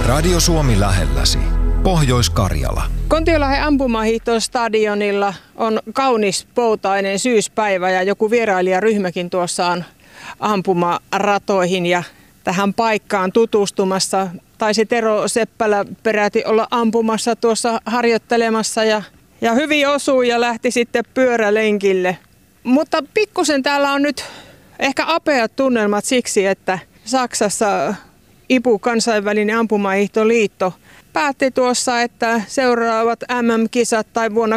Radio Suomi lähelläsi. Pohjois-Karjala. Kontiolahden ampumahiihtostadionilla on kaunis poutainen syyspäivä ja joku vierailijaryhmäkin tuossa on ampumaratoihin ja tähän paikkaan tutustumassa. Taisi Tero Seppälä peräti olla ampumassa tuossa harjoittelemassa ja hyvin osui ja lähti sitten pyörälenkille. Mutta pikkusen täällä on nyt ehkä apeat tunnelmat siksi, että Saksassa IPU, kansainvälinen ampumahiihtoliitto, päätti tuossa, että seuraavat MM-kisat tai vuonna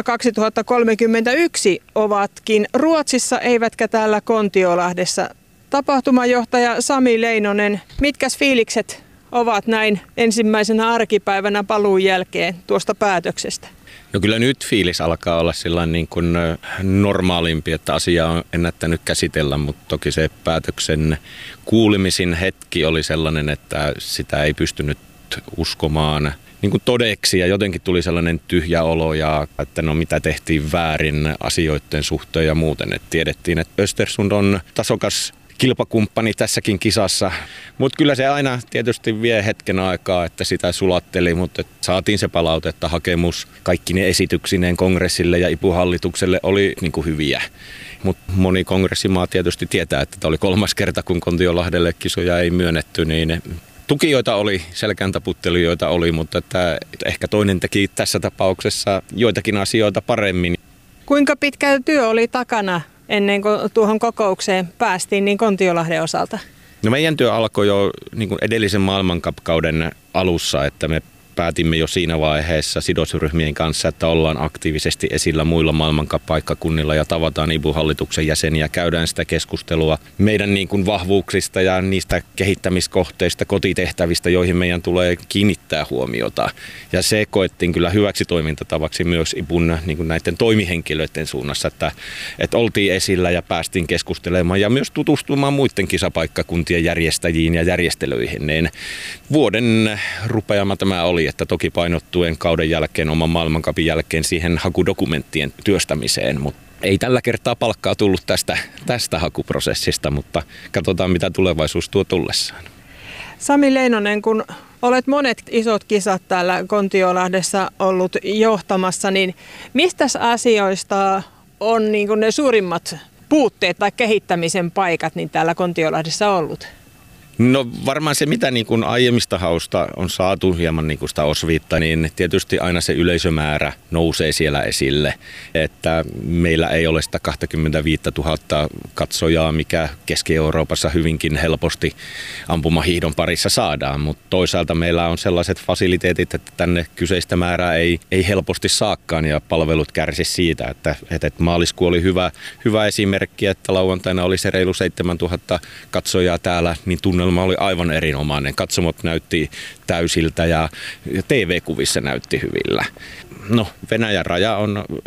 2031 ovatkin Ruotsissa eivätkä täällä Kontiolahdessa. Tapahtumajohtaja Sami Leinonen, mitkäs fiilikset ovat näin ensimmäisenä arkipäivänä paluun jälkeen tuosta päätöksestä? No kyllä nyt fiilis alkaa olla sellainen niin kuin normaalimpi, että asiaa on ennättänyt käsitellä, mutta toki se päätöksen kuulemisin hetki oli sellainen, että sitä ei pystynyt uskomaan niin kuin todeksi ja jotenkin tuli sellainen tyhjä olo ja että no mitä tehtiin väärin asioiden suhteen ja muuten. Et tiedettiin, että Östersund on tasokas kilpakumppani tässäkin kisassa, mutta kyllä se aina tietysti vie hetken aikaa, että sitä sulatteli, mutta saatiin se palautetta, hakemus, kaikki ne esityksineen kongressille ja IPU-hallitukselle oli niin kuin hyviä. Mutta moni kongressimaa tietysti tietää, että tämä oli 3. kerta, kun Kontiolahdelle kisoja ei myönnetty, niin tukijoita oli, selkääntaputtelijoita oli, mutta että ehkä toinen teki tässä tapauksessa joitakin asioita paremmin. Kuinka pitkä työ oli takana ennen kuin tuohon kokoukseen päästiin niin Kontiolahden osalta? No meidän työ alkoi jo niin kuin edellisen maailmancupkauden alussa, että me päätimme jo siinä vaiheessa sidosryhmien kanssa, että ollaan aktiivisesti esillä muilla maailmancup-paikkakunnilla ja tavataan IPU-hallituksen jäseniä, käydään sitä keskustelua meidän niin kuin vahvuuksista ja niistä kehittämiskohteista, kotitehtävistä, joihin meidän tulee kiinnittää huomiota. Ja se koettiin kyllä hyväksi toimintatavaksi myös IPUn niin kuin näiden toimihenkilöiden suunnassa, että oltiin esillä ja päästiin keskustelemaan ja myös tutustumaan muiden kisapaikkakuntien järjestäjiin ja järjestelyihin. Niin vuoden rupeama tämä oli, että toki painottuen kauden jälkeen, oman maailmancupin jälkeen siihen hakudokumenttien työstämiseen, mutta ei tällä kertaa palkkaa tullut tästä hakuprosessista, mutta katsotaan mitä tulevaisuus tuo tullessaan. Sami Leinonen, kun olet monet isot kisat täällä Kontiolahdessa ollut johtamassa, niin mistä asioista on niin kuin ne suurimmat puutteet tai kehittämisen paikat niin täällä Kontiolahdessa ollut? No varmaan se, mitä niin kuin aiemmista hausta on saatu hieman niin kuin sitä osviittaa, niin tietysti aina se yleisömäärä nousee siellä esille. Että meillä ei ole sitä 25 000 katsojaa, mikä Keski-Euroopassa hyvinkin helposti ampumahiihdon parissa saadaan. Mutta toisaalta meillä on sellaiset fasiliteetit, että tänne kyseistä määrää ei helposti saakkaan ja palvelut kärsi siitä. Että maaliskuu oli hyvä esimerkki, että lauantaina oli se reilu 7000 katsojaa täällä, niin tunnelma oli aivan erinomainen. Katsomot näytti täysiltä ja TV-kuvissa näytti hyvillä. No, Venäjän raja on